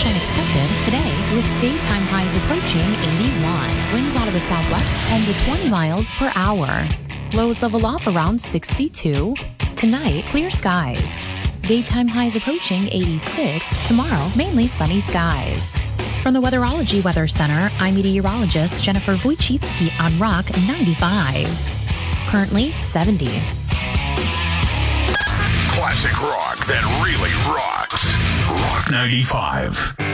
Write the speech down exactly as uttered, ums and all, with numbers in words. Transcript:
sunshine expected today with daytime highs approaching eighty-one. Winds out of the southwest ten to twenty miles per hour. Lows level off around sixty-two. Tonight, clear skies. Daytime highs approaching eighty-six. Tomorrow, mainly sunny skies. From the Weatherology Weather Center, I'm meteorologist Jennifer Wojcicki on Rock ninety-five. Currently seventy. Classic rock that really rocks. Rock ninety-five.